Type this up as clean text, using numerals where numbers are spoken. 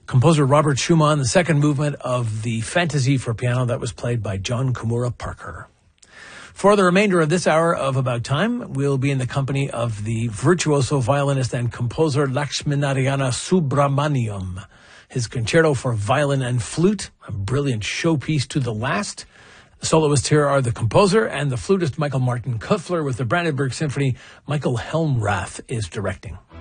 Composer Robert Schumann, the second movement of the Fantasy for Piano that was played by John Kimura Parker. For the remainder of this hour of About Time, we'll be in the company of the virtuoso violinist and composer Lakshminarayana Subramaniam. His concerto for violin and flute, a brilliant showpiece to the last. The soloists here are the composer and the flutist Michael Martin Kuffler with the Brandenburg Symphony. Michael Helmrath is directing.